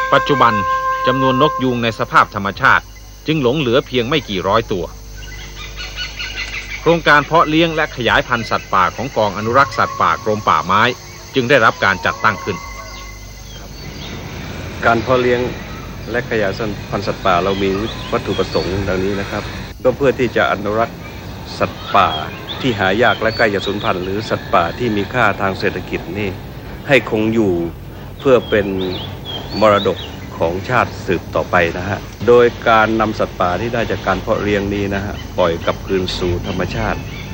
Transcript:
ปัจจุบันจำนวนนกยูงในสภาพธรรมชาติจึงหลงเหลือเพียงไม่กี่ร้อยตัวโครงการเพาะเลี้ยงและขยายพันธุ์สัตว์ป่าของกองอนุรักษ์สัตว์ป่ากรมป่าไม้จึงได้รับการจัดตั้งขึ้นการเพาะเลี้ยงและขยายพันธุ์สัตว์ป่าเรามีวัตถุประสงค์ดังนี้นะครับก็เพื่อที่จะอนุรักษ์สัตว์ป่าที่หายากและใกล้จะสูญพันธุ์หรือสัตว์ป่าที่มีค่าทางเศรษฐกิจนี่ให้คงอยู่เพื่อเป็นมรดกของชาติสืบต่อไปนะฮะโดยการนำสัตว์ป่าที่ได้จากการเพาะเลี้ยงนี้นะฮะปล่อยกลับคืนสู่ธรรมชาติ